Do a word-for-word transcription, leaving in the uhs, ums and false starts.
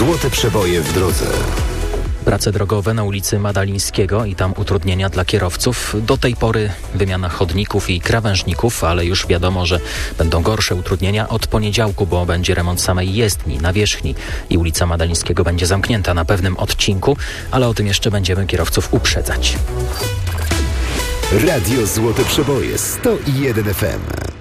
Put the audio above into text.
Złote przeboje w drodze. Prace drogowe na ulicy Madalińskiego i tam utrudnienia dla kierowców. Do tej pory wymiana chodników i krawężników, ale już wiadomo, że będą gorsze utrudnienia od poniedziałku, bo będzie remont samej jezdni, nawierzchni i ulica Madalińskiego będzie zamknięta na pewnym odcinku, ale o tym jeszcze będziemy kierowców uprzedzać. Radio Złote Przeboje sto jeden F M.